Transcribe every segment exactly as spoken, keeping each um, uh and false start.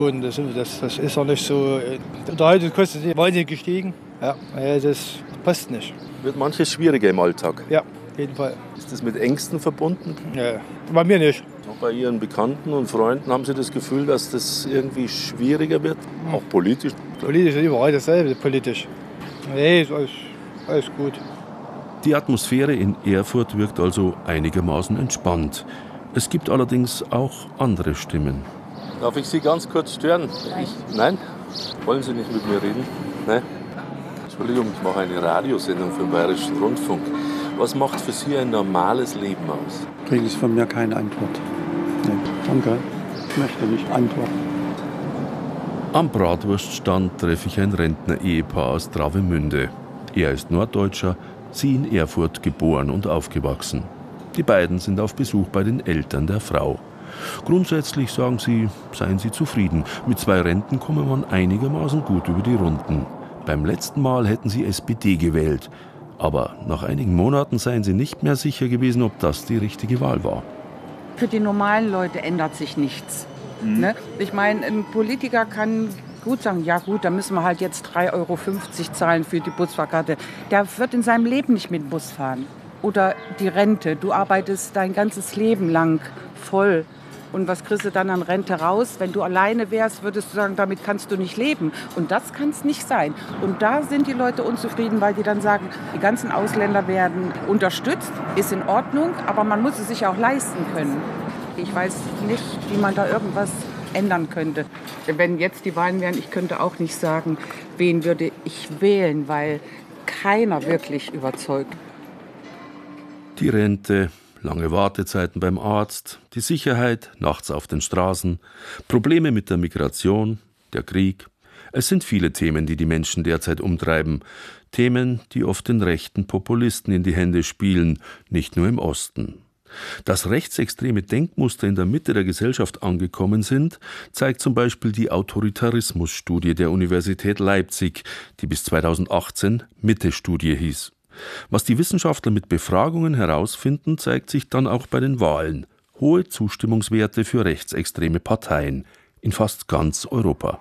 Und das, das, das ist ja nicht so. Die Unterhaltungskosten sind wahnsinnig gestiegen. Ja, das passt nicht. Wird manches schwieriger im Alltag? Ja, auf jeden Fall. Ist das mit Ängsten verbunden? Ja, bei mir nicht. Auch bei Ihren Bekannten und Freunden haben Sie das Gefühl, dass das irgendwie schwieriger wird? Hm. Auch politisch? Politisch ist überall dasselbe, politisch. Nee, ist alles, alles gut. Die Atmosphäre in Erfurt wirkt also einigermaßen entspannt. Es gibt allerdings auch andere Stimmen. Darf ich Sie ganz kurz stören? Nein. Ich, nein? Wollen Sie nicht mit mir reden? Nein? Entschuldigung, ich mache eine Radiosendung für den Bayerischen Rundfunk. Was macht für Sie ein normales Leben aus? Kriege ich von mir keine Antwort. Nee, danke. Ich möchte nicht antworten. Am Bratwurststand treffe ich ein Rentner-Ehepaar aus Travemünde. Er ist Norddeutscher, sie in Erfurt geboren und aufgewachsen. Die beiden sind auf Besuch bei den Eltern der Frau. Grundsätzlich sagen sie, seien sie zufrieden. Mit zwei Renten komme man einigermaßen gut über die Runden. Beim letzten Mal hätten sie S P D gewählt. Aber nach einigen Monaten seien sie nicht mehr sicher gewesen, ob das die richtige Wahl war. Für die normalen Leute ändert sich nichts. Mhm. Ne? Ich meine, ein Politiker kann gut sagen, ja gut, da müssen wir halt jetzt drei Euro fünfzig zahlen für die Busfahrkarte. Der wird in seinem Leben nicht mit dem Bus fahren. Oder die Rente. Du arbeitest dein ganzes Leben lang voll. Und was kriegst du dann an Rente raus? Wenn du alleine wärst, würdest du sagen, damit kannst du nicht leben. Und das kann es nicht sein. Und da sind die Leute unzufrieden, weil die dann sagen, die ganzen Ausländer werden unterstützt, ist in Ordnung, aber man muss es sich auch leisten können. Ich weiß nicht, wie man da irgendwas ändern könnte. Wenn jetzt die Wahlen wären, ich könnte auch nicht sagen, wen würde ich wählen, weil keiner wirklich überzeugt. Die Rente, lange Wartezeiten beim Arzt, die Sicherheit nachts auf den Straßen, Probleme mit der Migration, der Krieg. Es sind viele Themen, die die Menschen derzeit umtreiben. Themen, die oft den rechten Populisten in die Hände spielen, nicht nur im Osten. Dass rechtsextreme Denkmuster in der Mitte der Gesellschaft angekommen sind, zeigt zum Beispiel die Autoritarismus-Studie der Universität Leipzig, die bis zweitausendachtzehn Mitte-Studie hieß. Was die Wissenschaftler mit Befragungen herausfinden, zeigt sich dann auch bei den Wahlen. Hohe Zustimmungswerte für rechtsextreme Parteien in fast ganz Europa.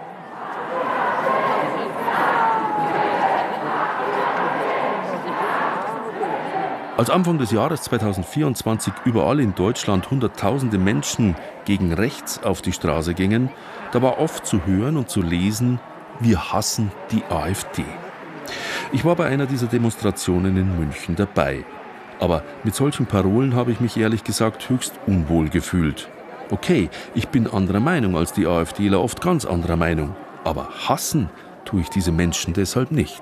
Als Anfang des Jahres zweitausendvierundzwanzig überall in Deutschland Hunderttausende Menschen gegen rechts auf die Straße gingen, da war oft zu hören und zu lesen, wir hassen die AfD. Ich war bei einer dieser Demonstrationen in München dabei. Aber mit solchen Parolen habe ich mich ehrlich gesagt höchst unwohl gefühlt. Okay, ich bin anderer Meinung als die AfDler, oft ganz anderer Meinung. Aber hassen tue ich diese Menschen deshalb nicht.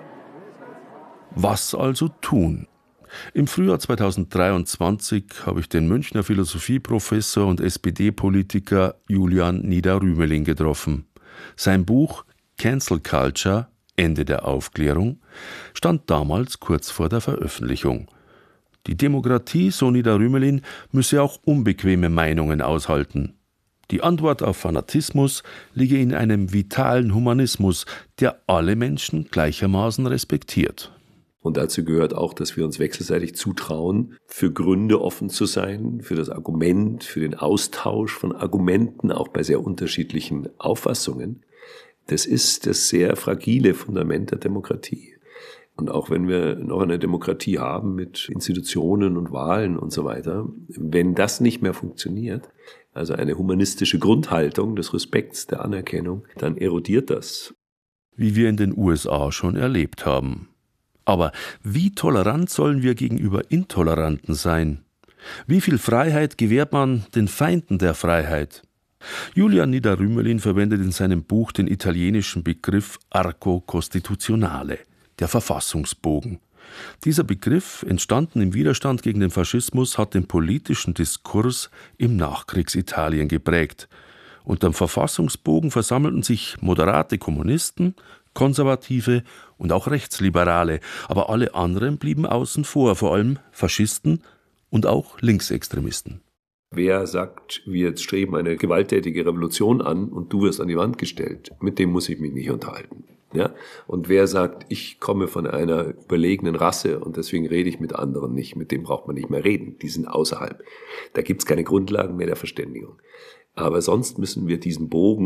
Was also tun? Im Frühjahr zweitausenddreiundzwanzig habe ich den Münchner Philosophieprofessor und S P D-Politiker Julian Nieder-Rümelin getroffen. Sein Buch Cancel Culture, Ende der Aufklärung, stand damals kurz vor der Veröffentlichung. Die Demokratie, so Nieder-Rümelin, müsse auch unbequeme Meinungen aushalten. Die Antwort auf Fanatismus liege in einem vitalen Humanismus, der alle Menschen gleichermaßen respektiert. Und dazu gehört auch, dass wir uns wechselseitig zutrauen, für Gründe offen zu sein, für das Argument, für den Austausch von Argumenten, auch bei sehr unterschiedlichen Auffassungen. Das ist das sehr fragile Fundament der Demokratie. Und auch wenn wir noch eine Demokratie haben mit Institutionen und Wahlen und so weiter, wenn das nicht mehr funktioniert, also eine humanistische Grundhaltung des Respekts, der Anerkennung, dann erodiert das. Wie wir in den U S A schon erlebt haben. Aber wie tolerant sollen wir gegenüber Intoleranten sein? Wie viel Freiheit gewährt man den Feinden der Freiheit? Julian Nieder-Rümelin verwendet in seinem Buch den italienischen Begriff Arco Costituzionale, der Verfassungsbogen. Dieser Begriff, entstanden im Widerstand gegen den Faschismus, hat den politischen Diskurs im Nachkriegsitalien geprägt. Unterm Verfassungsbogen versammelten sich moderate Kommunisten, Konservative und auch Rechtsliberale, aber alle anderen blieben außen vor, vor allem Faschisten und auch Linksextremisten. Wer sagt, wir streben eine gewalttätige Revolution an und du wirst an die Wand gestellt, mit dem muss ich mich nicht unterhalten. Ja? Und wer sagt, ich komme von einer überlegenen Rasse und deswegen rede ich mit anderen nicht, mit dem braucht man nicht mehr reden, die sind außerhalb. Da gibt es keine Grundlagen mehr der Verständigung. Aber sonst müssen wir diesen Bogen